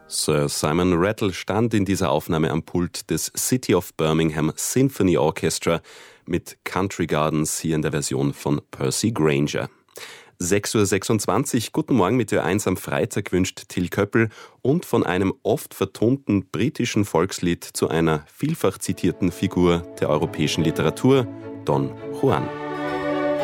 Sir Simon Rattle stand in dieser Aufnahme am Pult des City of Birmingham Symphony Orchestra mit Country Gardens hier in der Version von Percy Grainger. 6.26 Uhr, guten Morgen mit Ö1 am Freitag wünscht Till Köppel und von einem oft vertonten britischen Volkslied zu einer vielfach zitierten Figur der europäischen Literatur, Don Juan.